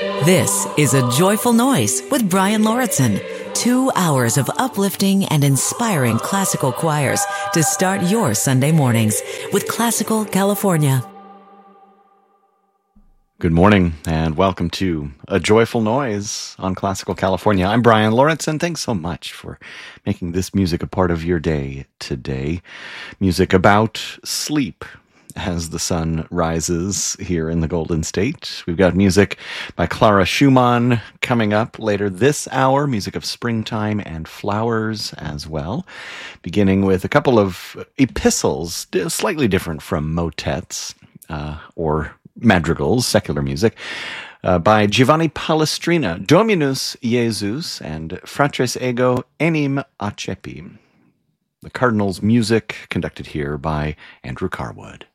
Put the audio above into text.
This is A Joyful Noise with Brian Lauritsen. 2 hours of uplifting and inspiring classical choirs to start your Sunday mornings with Classical California. Good morning and welcome to A Joyful Noise on Classical California. I'm Brian Lauritsen. Thanks so much for making this music a part of your day today. Music about sleep as the sun rises here in the Golden State. We've got music by Clara Schumann coming up later this hour, music of springtime and flowers as well, beginning with a couple of epistles, slightly different from motets or madrigals, secular music, by Giovanni Palestrina, Dominus Jesus and Fratres Ego Enim Accepi. The Cardinals' music conducted here by Andrew Carwood.